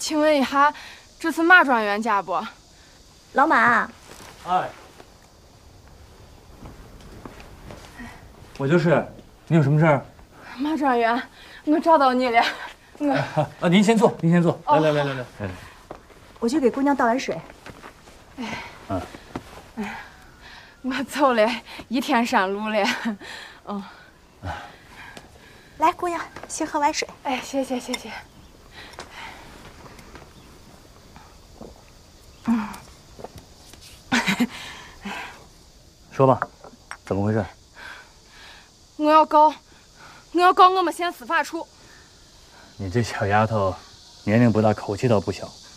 请问一下，这是马专员家不？ 老马。 哎，我就是，你有什么事儿？ 马专员，我找到你了。 您先坐，您先坐。 哦来。 我去给姑娘倒碗水。 我走了1天山路了。 来，姑娘，先喝碗水。 哎，谢谢。 说吧，怎么回事？ 我要告我们县司法处。 你这小丫头，年龄不大，口气倒不小。